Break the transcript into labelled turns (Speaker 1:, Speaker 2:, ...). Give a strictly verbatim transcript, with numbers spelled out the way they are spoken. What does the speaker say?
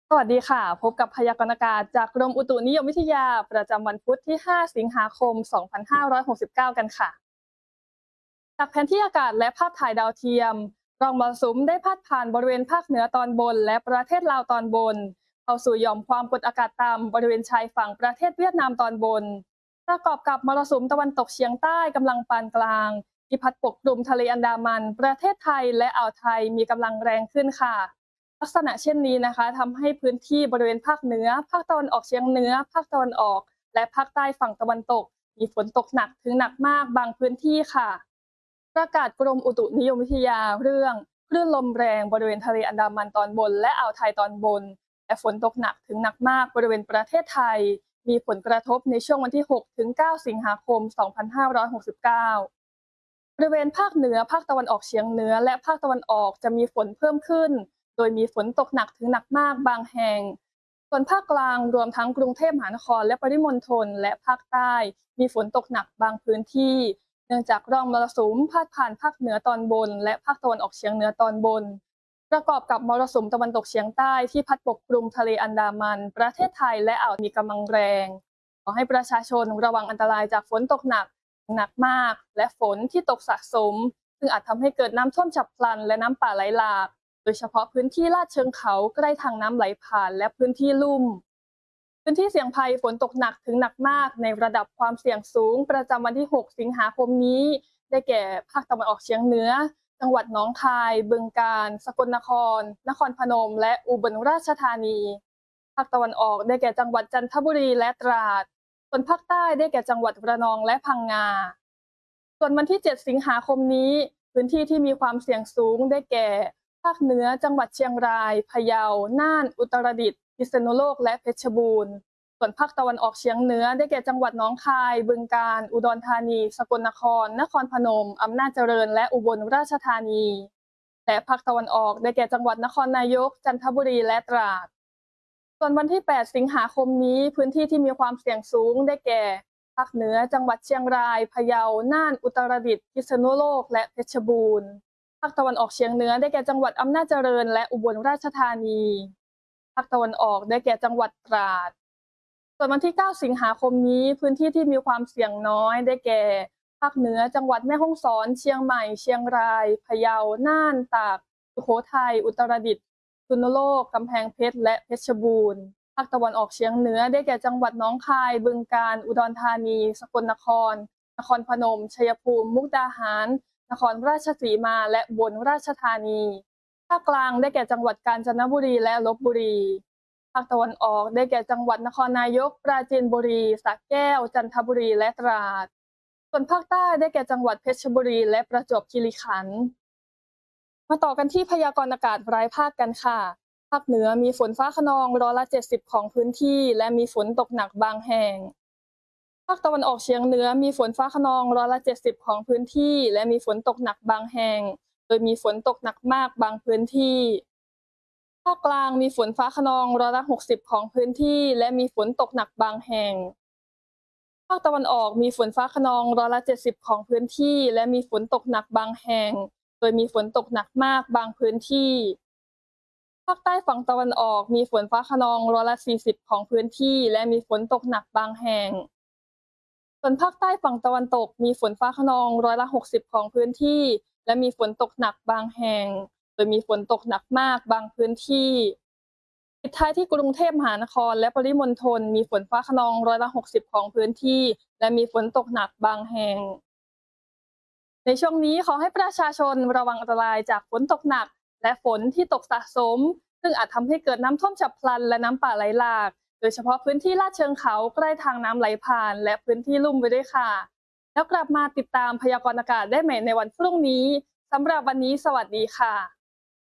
Speaker 1: สวัสดีค่ะพบกับพยากรณ์อากาศจากกรมอุตุนิยมวิทยาประจำวันพุธที่ ห้า สิงหาคม สองพันห้าร้อยหกสิบเก้า กันค่ะจากแผนที่อากาศและภาพถ่ายดาวเทียมร่องมรสุมได้พาดผ่านบริเวณภาคเหนือตอนบนและประเทศลาวตอนบนเข้าสู่หย่อมความกดอากาศต่ำบริเวณชายฝั่งประเทศเวียดนามตอนบนประกอบกับมรสุมตะวันตกเฉียงใต้กำลังปานกลางที่พัดปกคลุมทะเลอันดามันประเทศไทยและอ่าวไทยมีกำลังแรงขึ้นค่ะ ลักษณะเช่นนี้นะคะทำให้พื้นที่บริเวณภาคเหนือภาคตะวันออกเฉียงเหนือภาคตะวันออกและภาคใต้ฝั่งตะวันตกมีฝนตกหนักถึงหนักมากบางพื้นที่ค่ะประกาศกรมอุตุนิยมวิทยาเรื่องคลื่นลมแรงบริเวณทะเลอันดามันตอนบนและอ่าวไทยตอนบนและฝนตกหนักถึงหนักมากบริเวณประเทศไทยมีผลกระทบในช่วงวันที่ หก ถึง เก้า สิงหาคม สองพันห้าร้อยหกสิบเก้า บริเวณภาคเหนือภาคตะวันออกเฉียงเหนือและภาคตะวันออกจะมีฝนเพิ่มขึ้นโดยมีฝนตกหนักถึงหนักมากบางแห่งส่วนภาคกลางรวมทั้งกรุงเทพมหานครและปริมณฑลและภาคใต้มีฝนตกหนักบางพื้นที่เนื่องจากร่องมรสุมพาดผ่านภาคเหนือตอนบนและภาคตะวันออกเฉียงเหนือตอนบนประกอบกับมรสุมตะวันตกเฉียงใต้ที่พัดปกคลุมทะเลอันดามันประเทศไทยและอ่าวมีกำลังแรงขอให้ประชาชนระวังอันตรายจากฝนตกหนัก หนักมากและฝนที่ตกสะสมซึ่งอาจทำให้เกิดน้ำท่วมฉับพลันและน้ำป่าไหลหลากโดยเฉพาะพื้นที่ลาดเชิงเขาใกล้ทางน้ำไหลผ่านและพื้นที่ลุ่มพื้นที่เสี่ยงภัยฝนตกหนักถึงหนักมากในระดับความเสี่ยงสูงประจำวันที่ หก สิงหาคมนี้ได้แก่ภาคตะวันออกเฉียงเหนือจังหวัดหนองคายบึงกาฬสกลนครนครพนมและอุบลราชธานีภาคตะวันออกได้แก่จังหวัดจันทบุรีและตราดส่วนภาคใต้ได้แก่จังหวัดระนองและพังงา ส่วนวันที่ เจ็ด สิงหาคมนี้พื้นที่ที่มีความเสี่ยงสูงได้แก่ภาคเหนือจังหวัดเชียงรายพะเยาน่านอุตรดิตถ์พิษณุโลกและเพชรบูรณ์ส่วนภาคตะวันออกเฉียงเหนือได้แก่จังหวัดหนองคายบึงกาฬอุดรธานีสกลนครนครพนมอำนาจเจริญและอุบลราชธานีและภาคตะวันออกได้แก่จังหวัดนครนายกจันทบุรีและตราดส่วนวันที่ แปด สิงหาคมนี้พื้นที่ที่มีความเสี่ยงสูงได้แก่ ภาคเหนือจังหวัดเชียงรายพะเยาน่านอุตรดิตถ์พิษณุโลกและเพชรบูรณ์ภาคตะวันออกเฉียงเหนือได้แก่จังหวัดอำนาจเจริญและอุบลราชธานีภาคตะวันออกได้แก่จังหวัดตราดส่วนวันที่ เก้า สิงหาคมนี้พื้นที่ที่มีความเสี่ยงน้อยได้แก่ภาคเหนือจังหวัดแม่ฮ่องสอนเชียงใหม่เชียงรายพะเยาน่านตากสุโขทัยอุตรดิตถ์พิษณุโลกกำแพงเพชรและเพชรบูรณ์ ภาคตะวันออกเฉียงเหนือได้แก่จังหวัดหนองคายบึงกาฬอุดรธานีสกลนครนครพนมชัยภูมิมุกดาหารนครราชสีมาและอุบลราชธานีภาคกลางได้แก่จังหวัดกาญจนบุรีและลพบุรีภาคตะวันออกได้แก่จังหวัดนครนายกปราจีนบุรีสระแก้วจันทบุรีและตราดส่วนภาคใต้ได้แก่จังหวัดเพชรบุรีและประจวบคีรีขันธ์มาต่อกันที่พยากรณ์อากาศรายภาคกันค่ะ ภาคเหนือมีฝนฟ้าคะนองร้อยละเจ็ดสิบของพื้นที่และมีฝนตกหนักบางแห่ง ภาคตะวันออกเฉียงเหนือมีฝนฟ้าคะนองร้อยละเจ็ดสิบของพื้นที่และมีฝนตกหนักบางแห่ง โดยมีฝนตกหนักมากบางพื้นที่ ภาคกลางมีฝนฟ้าคะนองร้อยละหกสิบของพื้นที่และมีฝนตกหนักบางแห่ง ภาคตะวันออกมีฝนฟ้าคะนองร้อยละเจ็ดสิบของพื้นที่และมีฝนตกหนักบางแห่ง โดยมีฝนตกหนักมากบางพื้นที่ ภาคใต้ฝั่งตะวันออกมีฝนฟ้าคะนองร้อยละสี่สิบของพื้นที่และมีฝนตกหนักบางแห่ง ส่วนภาคใต้ฝั่งตะวันตกมีฝนฟ้าคะนองร้อยละหกสิบของพื้นที่และมีฝนตกหนักบางแห่ง โดยมีฝนตกหนักมากบางพื้นที่ปิดท้ายที่กรุงเทพมหานครและปริมณฑลมีฝนฟ้าคะนองร้อยละหกสิบของพื้นที่และมีฝนตกหนักบางแห่ง ในช่วงนี้ขอให้ประชาชนระวังอันตรายจากฝนตกหนักและฝนที่ตกสะสมซึ่งอาจทำให้เกิดน้ำท่วมฉับพลันและน้ำป่าไหลหลากโดยเฉพาะพื้นที่ลาดเชิงเขาใกล้ทางน้ำไหลผ่านและพื้นที่ลุ่มไว้ด้วยค่ะแล้วกลับมาติดตามพยากรณ์อากาศได้ใหม่ในวันพรุ่งนี้สำหรับวันนี้สวัสดีค่ะ